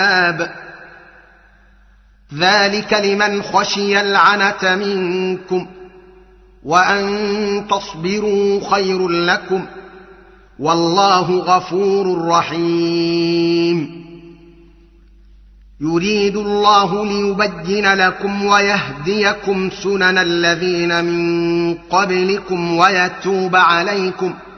ذلك لمن خشي العنة منكم، وأن تصبروا خير لكم، والله غفور رحيم. يريد الله ليبين لكم ويهديكم سنن الذين من قبلكم ويتوب عليكم،